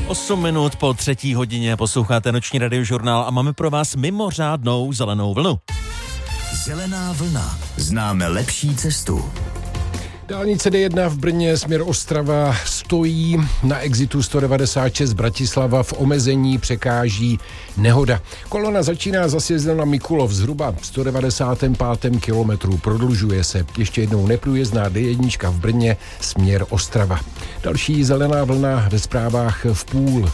8 minut po 3:00 posloucháte Noční radiožurnál a máme pro vás mimořádnou zelenou vlnu. Zelená vlna. Známe lepší cestu. Dálnice D1 v Brně směr Ostrava stojí, na exitu 196 Bratislava v omezení překáží nehoda. Kolona začíná za sjezdem na Mikulov zhruba 195. kilometru, prodlužuje se. Ještě jednou neprůjezdná D1 v Brně směr Ostrava. Další zelená vlna ve zprávách v půl.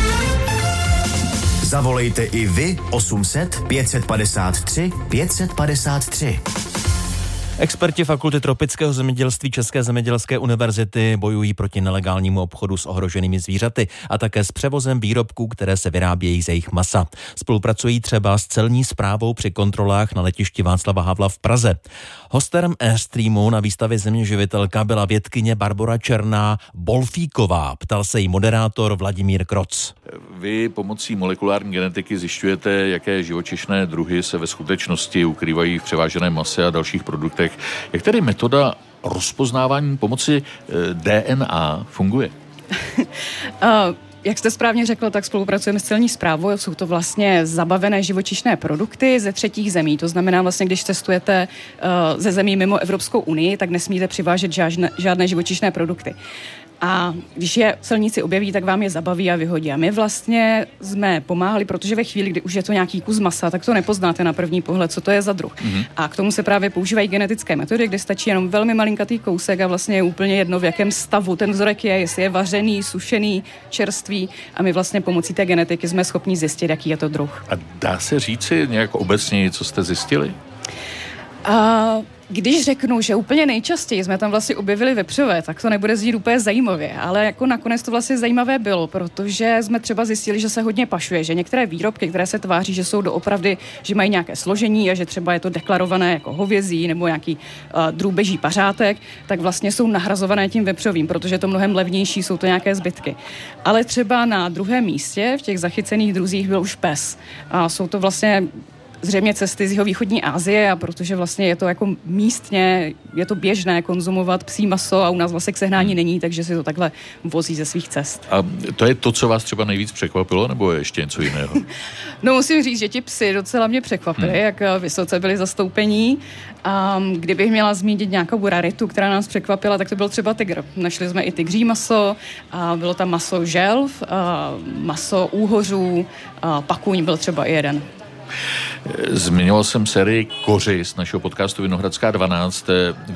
Zavolejte i vy 800 553 553. Experti Fakulty tropického zemědělství České zemědělské univerzity bojují proti nelegálnímu obchodu s ohroženými zvířaty a také s převozem výrobků, které se vyrábějí z jejich masa. Spolupracují třeba s celní správou při kontrolách na letišti Václava Havla v Praze. Hostem Airstreamu na výstavě Zeměživitelka byla vědkyně Barbora Černá-Bolfíková. Ptal se jí moderátor Vladimír Kroc. Vy pomocí molekulární genetiky zjišťujete, jaké živočišné druhy se ve skutečnosti ukrývají v převáženém mase a dalších produktech. Jak tedy metoda rozpoznávání pomocí DNA funguje? Jak jste správně řekl, tak spolupracujeme s celní správou. Jsou to vlastně zabavené živočišné produkty ze třetích zemí. To znamená vlastně, když cestujete ze zemí mimo Evropskou unii, tak nesmíte přivážet žádné živočišné produkty. A když je celníci objeví, tak vám je zabaví a vyhodí. A my vlastně jsme pomáhali, protože ve chvíli, kdy už je to nějaký kus masa, tak to nepoznáte na první pohled, co to je za druh. A k tomu se právě používají genetické metody, kde stačí jenom velmi malinkatý kousek a vlastně je úplně jedno, v jakém stavu ten vzorek je, jestli je vařený, sušený, čerstvý. A my vlastně pomocí té genetiky jsme schopni zjistit, jaký je to druh. A dá se říci nějak obecně, co jste zjistili? Když řeknu, že úplně nejčastěji jsme tam vlastně objevili vepřové, tak to nebude znít úplně zajímavě, ale jako nakonec to vlastně zajímavé bylo, protože jsme třeba zjistili, že se hodně pašuje, že některé výrobky, které se tváří, že jsou doopravdy, že mají nějaké složení a že třeba je to deklarované jako hovězí nebo nějaký drůbeží pařátek, tak vlastně jsou nahrazované tím vepřovým, protože je to mnohem levnější, jsou to nějaké zbytky. Ale třeba na druhém místě v těch zachycených druzích byl už pes. A jsou to vlastně zřejmě cesty z jihovýchodní Asie, a protože vlastně je to jako místně, je to běžné konzumovat psí maso a u nás vlastně k sehnání není, takže si to takhle vozí ze svých cest. A to je to, co vás třeba nejvíc překvapilo, nebo je ještě něco jiného? No musím říct, že ti psi docela mě překvapili, jak vysoce byli zastoupení. A kdybych měla zmínit nějakou raritu, která nás překvapila, tak to byl třeba tygr. Našli jsme i tygří maso, a bylo tam maso želv, maso úhořů, pakuň byl třeba i jeden. Zmiňoval jsem sérii Koři z našeho podcastu Vinohradská 12.